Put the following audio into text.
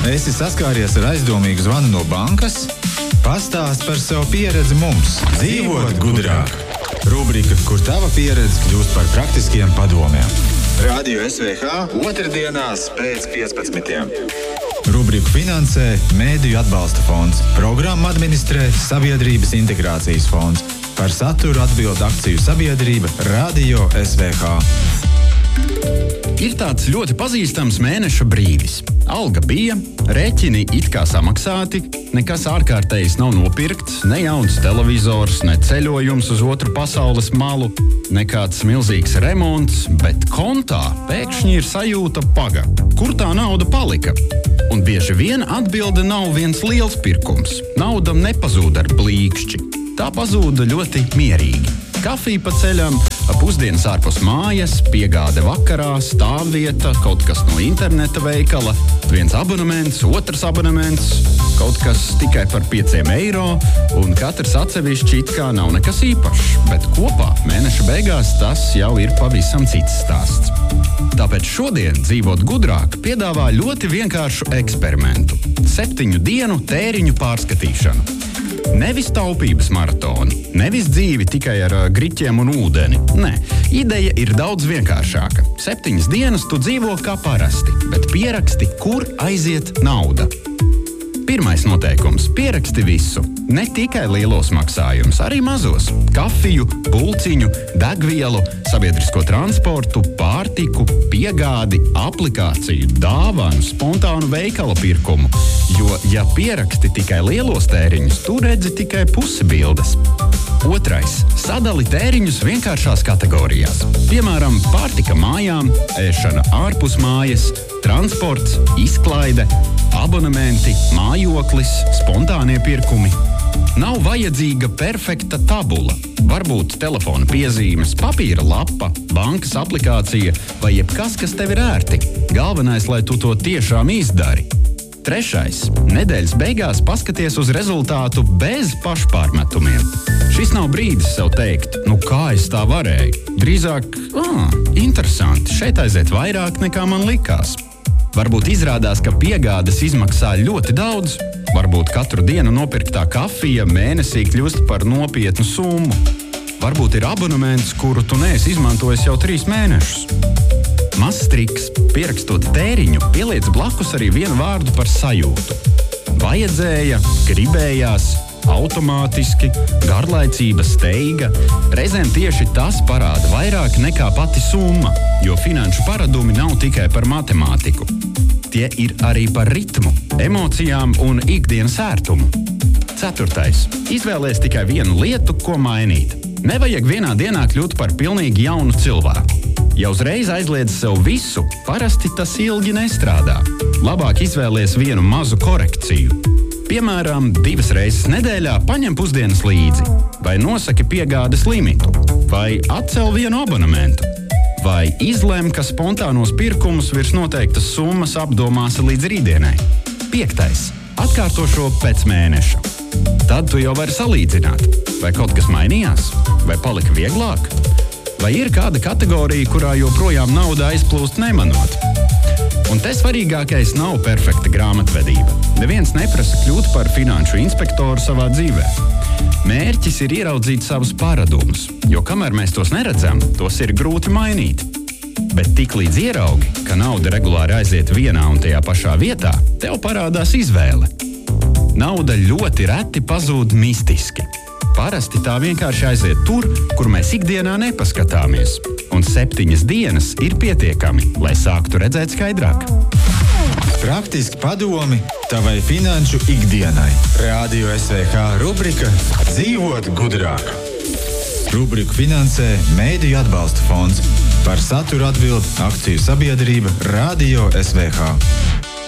Esi saskāries ar aizdomīgu zvanu no bankas? Pastāst par savu pieredzi mums. Dzīvot gudrāk. Rubrika, kur tava pieredze kļūst par praktiskiem padomiem. Radio SVH otrdienās pēc 15. Rubriku finansē Mēdīju atbalsta fonds. Programmu administrē Sabiedrības integrācijas fonds. Par saturu atbild akciju sabiedrība Radio SVH. Ir tāds ļoti pazīstams mēneša brīdis. Alga bija, rēķini it kā samaksāti, nekas ārkārtējs nav nopirkts, ne jauns televizors, ne ceļojums uz otru pasaules malu, nekāds milzīgs remonts, bet kontā pēkšņi ir sajūta paga. Kur tā nauda palika? Un bieži vien atbilde nav viens liels pirkums. Nauda nepazūd ar blīkšķi. Tā pazūda ļoti mierīgi. Kafija pa ceļam, pusdienas ārpus mājas, piegāde vakarā, stāvvieta, kaut kas no interneta veikala, viens abonements, otrs abonements, kaut kas tikai par 5 eiro, un katrs atsevišķi it kā nav nekas īpašs, bet kopā mēneša beigās tas jau ir pavisam cits stāsts. Tāpēc šodien Dzīvot gudrāk piedāvā ļoti vienkāršu eksperimentu – 7 dienu tēriņu pārskatīšanu. Nevis taupības maratonu, nevis dzīvi tikai ar griķiem un ūdeni. Nē, ideja ir daudz vienkāršāka. 7 dienas tu dzīvo kā parasti, bet pieraksti, kur aiziet nauda. Pirmais noteikums – pieraksti visu. Ne tikai lielos maksājumus, arī mazos. Kafiju, pulciņu, degvielu, sabiedrisko transportu, pārtiku, piegādi, aplikāciju, dāvanu, spontānu veikala pirkumu. Jo, ja pieraksti tikai lielos tēriņus, tu redzi tikai pusi bildes. Otrais – sadali tēriņus vienkāršās kategorijās. Piemēram, pārtika mājām, ēšana ārpus mājas, transports, izklaide, abonementi, mājoklis, spontānie pirkumi. Nav vajadzīga perfekta tabula. Varbūt telefona piezīmes, papīra lapa, bankas aplikācija vai jebkas, kas tev ir ērti. Galvenais, lai tu to tiešām izdari. Trešais – nedēļas beigās paskaties uz rezultātu bez pašpārmetumiem. Šis nav brīdis sev teikt, kā es tā varēju. Drīzāk, interesanti, šeit aiziet vairāk nekā man likās. Varbūt izrādās, ka piegādes izmaksā ļoti daudz. Varbūt katru dienu nopirktā kafija mēnesī kļūst par nopietnu summu. Varbūt ir abonements, kuru tu neesi izmantojis jau 3 mēnešus. Mazs triks – pierakstot tēriņu, pieliec blakus arī vienu vārdu par sajūtu. Vajadzēja, gribējās, automātiski, garlaicība, steiga. Reizēm tieši tas parāda vairāk nekā pati summa, jo finanšu paradumi nav tikai par matemātiku. Tie ir arī par ritmu, emocijām un ikdienas ērtumu. Ceturtais – izvēlies tikai vienu lietu, ko mainīt. Nevajag vienā dienā kļūt par pilnīgi jaunu cilvēku. Ja uzreiz aizliedz sev visu, parasti tas ilgi nestrādā. Labāk izvēlies vienu mazu korekciju. Piemēram, 2 reizes nedēļā paņem pusdienas līdzi, vai nosaki piegādes limitu, vai atcel vienu abonementu, vai izlem, ka spontānos pirkumus virs noteiktas summas apdomāsi līdz rītdienai. 5. Atkārto šo pēc mēneša. Tad tu jau vari salīdzināt, vai kaut kas mainījās, vai palika vieglāk. Vai ir kāda kategorija, kurā joprojām nauda aizplūst nemanot? Un te svarīgākais nav perfekta grāmatvedība. Neviens neprasa kļūt par finanšu inspektoru savā dzīvē. Mērķis ir ieraudzīt savus paradumus, jo kamēr mēs tos neredzam, tos ir grūti mainīt. Bet tiklīdz ieraugi, ka nauda regulāri aiziet vienā un tajā pašā vietā, tev parādās izvēle. Nauda ļoti reti pazūd mistiski. Parasti tā vienkārši aiziet tur, kur mēs ikdienā nepaskatāmies. Un 7 dienas ir pietiekami, lai sāktu redzēt skaidrāk. Praktiski padomi tavai finanšu ikdienai. Radio SVH rubrika Dzīvot gudrāk. Rubriku finansē Mēdīju atbalsta fonds. Par saturu atbild akciju sabiedrība Radio SVH.